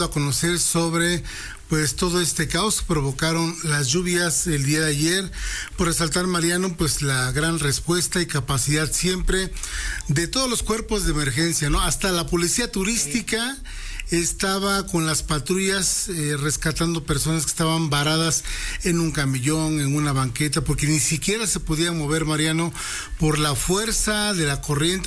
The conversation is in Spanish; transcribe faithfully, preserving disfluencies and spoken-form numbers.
a conocer sobre pues todo este caos que provocaron las lluvias el día de ayer. Por resaltar, Mariano, pues la gran respuesta y capacidad siempre de todos los cuerpos de emergencia, ¿no? Hasta la policía turística estaba con las patrullas eh, rescatando personas que estaban varadas en un camellón, en una banqueta, porque ni siquiera se podían mover, Mariano, por la fuerza de la corriente